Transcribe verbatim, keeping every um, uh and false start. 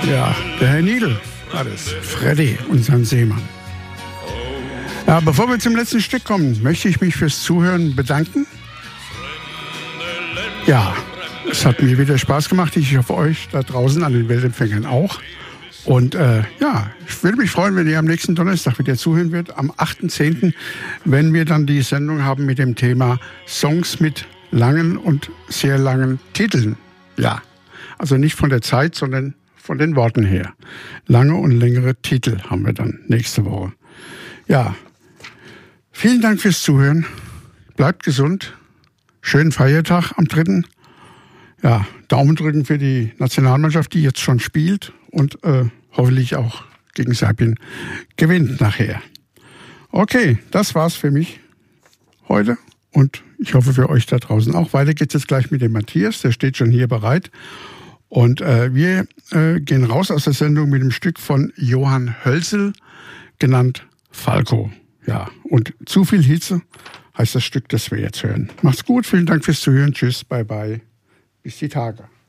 Ja, der Herr Niedl war das. Freddy und sein Seemann. Ja, bevor wir zum letzten Stück kommen, möchte ich mich fürs Zuhören bedanken. Ja, es hat mir wieder Spaß gemacht. Ich hoffe, euch da draußen an den Weltempfängern auch. Und äh, ja, ich würde mich freuen, wenn ihr am nächsten Donnerstag wieder zuhören wird, am achten zehnten, wenn wir dann die Sendung haben mit dem Thema Songs mit langen und sehr langen Titeln. Ja, also nicht von der Zeit, sondern von den Worten her. Lange und längere Titel haben wir dann nächste Woche. Ja, vielen Dank fürs Zuhören. Bleibt gesund. Schönen Feiertag am dritten Ja, Daumen drücken für die Nationalmannschaft, die jetzt schon spielt und äh, hoffentlich auch gegen Serbien gewinnt nachher. Okay, das war's für mich heute und ich hoffe für euch da draußen auch. Weiter geht's jetzt gleich mit dem Matthias, der steht schon hier bereit. Und äh, wir äh, gehen raus aus der Sendung mit dem Stück von Johann Hölzel, genannt Falco. Ja, und zu viel Hitze heißt das Stück, das wir jetzt hören. Macht's gut, vielen Dank fürs Zuhören. Tschüss, bye bye. Bis die Tage.